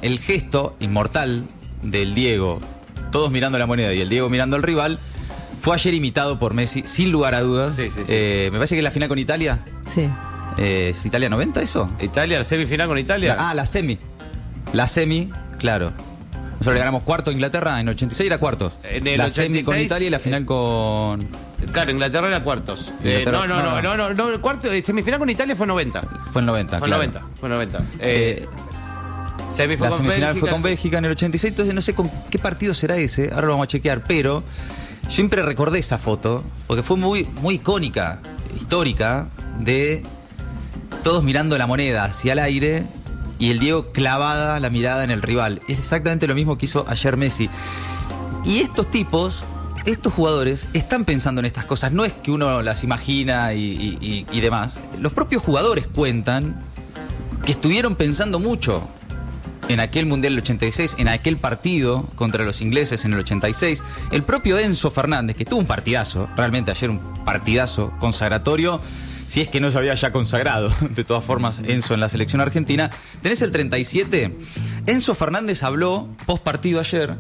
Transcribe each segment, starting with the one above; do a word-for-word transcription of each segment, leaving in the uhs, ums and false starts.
el gesto inmortal del Diego, todos mirando la moneda y el Diego mirando al rival, fue ayer imitado por Messi, sin lugar a dudas. Sí, sí, sí. Eh, me parece que la final con Italia. Sí. Eh, ¿Es Italia noventa eso? ¿Italia, la semifinal con Italia? La, ah, la semi. La semi, claro. Nosotros le ganamos cuarto a Inglaterra, en ochenta y seis era cuartos. En el la ochenta y seis, semi con Italia y la final con... Claro, Inglaterra era cuartos. Eh, Inglaterra- no, no, no, no, no, no, el cuarto, el semifinal con Italia fue noventa. Fue el noventa, Fue claro. noventa, fue noventa. Eh, Eh, semi fue la con semifinal Bélgica. fue con Bélgica en el ochenta y seis, entonces no sé con qué partido será ese, ahora lo vamos a chequear, pero siempre recordé esa foto, porque fue muy, muy icónica, histórica, de todos mirando la moneda hacia el aire y el Diego clavada la mirada en el rival. Es exactamente lo mismo que hizo ayer Messi. Y estos tipos, estos jugadores, están pensando en estas cosas. No es que uno las imagina y, y, y, y demás. Los propios jugadores cuentan que estuvieron pensando mucho en aquel Mundial del ochenta y seis, en aquel partido contra los ingleses en el ochenta y seis. El propio Enzo Fernández, que tuvo un partidazo, realmente ayer un partidazo consagratorio, si es que no se había ya consagrado, de todas formas, Enzo en la selección argentina. Tenés el treinta y siete. Enzo Fernández habló post partido ayer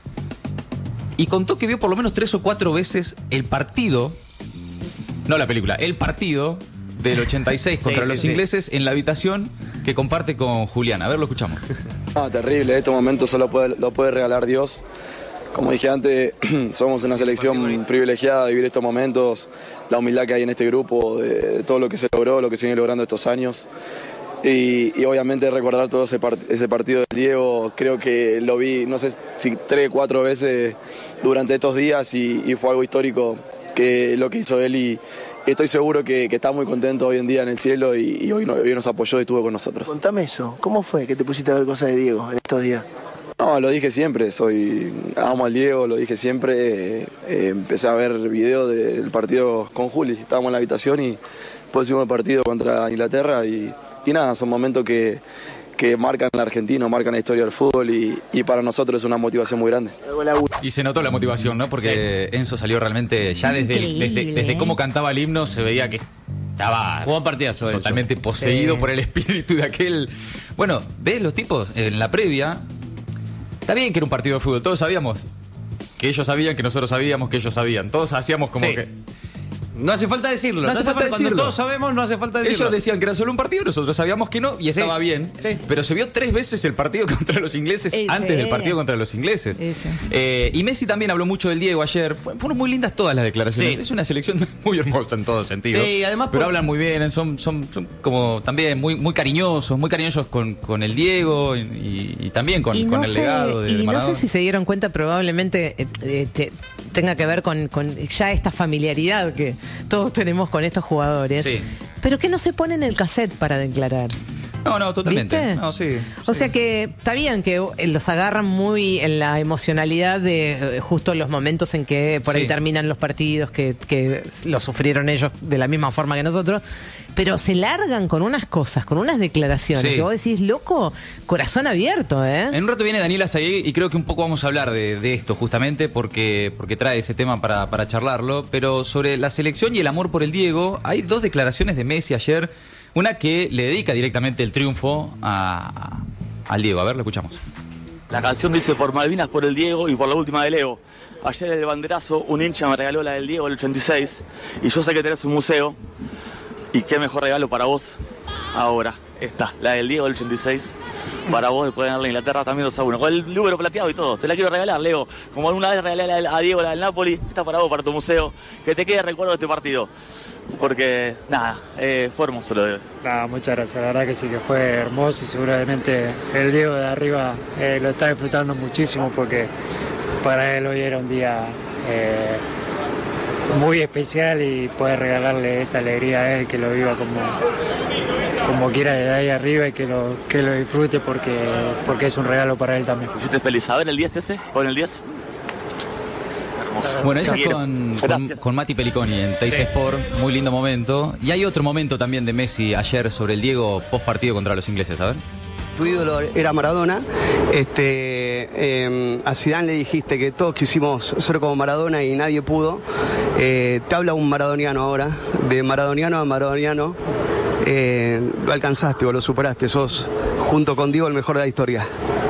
y contó que vio por lo menos tres o cuatro veces el partido, no la película, el partido del ochenta y seis contra Sí, los sí, sí. ingleses en la habitación que comparte con Julián. A ver, lo escuchamos. No, terrible, estos momentos solo puede, lo puede regalar Dios. Como dije antes, somos una selección privilegiada de vivir estos momentos, la humildad que hay en este grupo, de, de todo lo que se logró, lo que se viene logrando estos años. Y, y obviamente recordar todo ese, part, ese partido de Diego, creo que lo vi, no sé si tres, cuatro veces durante estos días y, y fue algo histórico que lo que hizo él y estoy seguro que, que está muy contento hoy en día en el cielo y, y hoy, no, hoy nos apoyó y estuvo con nosotros. Contame eso, ¿cómo fue que te pusiste a ver cosas de Diego en estos días? No, lo dije siempre, soy amo al Diego, lo dije siempre. Eh, eh, empecé a ver videos del partido con Juli, estábamos en la habitación y después hicimos el partido contra Inglaterra y, y nada, son momentos que, que marcan al argentino, marcan la historia del fútbol y, y para nosotros es una motivación muy grande. Y se notó la motivación, ¿no? Porque sí. Enzo salió realmente, ya desde, el, desde, desde cómo cantaba el himno, se veía que estaba Jugó un partidazo, totalmente Enzo. poseído Sí. por el espíritu de aquel... Bueno, ¿ves los tipos? En la previa, está bien que era un partido de fútbol, todos sabíamos que ellos sabían, que nosotros sabíamos, que ellos sabían. Todos hacíamos como Sí. que... No hace falta decirlo. No hace falta Cuando decirlo. todos sabemos, no hace falta decirlo. Ellos decían que era solo un partido, nosotros sabíamos que no, y estaba Sí. bien. Sí. Pero se vio tres veces el partido contra los ingleses Ese. antes del partido contra los ingleses. Ese. Eh, y Messi también habló mucho del Diego ayer. Fu- Fueron muy lindas todas las declaraciones. Sí. Es una selección muy hermosa en todo sentido. Sí, además Pero por- hablan muy bien, son, son, son como también muy, muy cariñosos, muy cariñosos con, con el Diego y, y- y también con, Y con no el sé- legado de Y no Maradona. sé si se dieron cuenta, probablemente eh, eh, te- tenga que ver con, con ya esta familiaridad que todos tenemos con estos jugadores. Sí. Pero que no se ponen el cassette para declarar. No, no, totalmente. ¿Viste? No, sí, O sí. sea que está bien que eh, los agarran muy en la emocionalidad de eh, justo los momentos en que por ahí Sí. terminan los partidos, que, que lo sufrieron ellos de la misma forma que nosotros, pero se largan con unas cosas, con unas declaraciones Sí. que vos decís, loco, corazón abierto, ¿eh? En un rato viene Daniela Sayegui y creo que un poco vamos a hablar de, de esto justamente porque, porque trae ese tema para, para charlarlo. Pero sobre la selección y el amor por el Diego, hay dos declaraciones de Messi ayer. Una que le dedica directamente el triunfo a, a- al Diego. A ver, lo escuchamos. La canción dice por Malvinas, por el Diego y por la última de Leo. Ayer en el banderazo un hincha me regaló la del Diego del ochenta y seis y yo sé que tenés un museo y qué mejor regalo para vos ahora. Esta, la del Diego del ochenta y seis, para vos después de ganar la Inglaterra también dos a uno. Con el número plateado y todo. Te la quiero regalar, Leo. Como alguna vez regalé a Diego la del Napoli, esta para vos, para tu museo. Que te quede recuerdo de este partido. Porque, nada, eh, fue hermoso lo de... Nada, muchas gracias, la verdad que sí que fue hermoso y seguramente el Diego de arriba eh, lo está disfrutando muchísimo porque para él hoy era un día eh, muy especial y poder regalarle esta alegría a él, que lo viva como, como quiera desde ahí arriba y que lo, que lo disfrute porque, porque es un regalo para él también. ¿Me hiciste feliz? ¿A ver el diez ese? ¿Con el diez? Hermoso. Bueno, eso Te es quiero. con, con, Gracias. con Mati Peliconi en Teis Sí. Sport. Muy lindo momento. Y hay otro momento también de Messi ayer sobre el Diego post partido contra los ingleses, a ver. Tu ídolo era Maradona. Este, eh, a Zidane le dijiste que todos quisimos ser como Maradona y nadie pudo. Eh, te habla un maradoniano ahora, de maradoniano a maradoniano. Eh, lo alcanzaste o lo superaste, sos junto con Diego el mejor de la historia.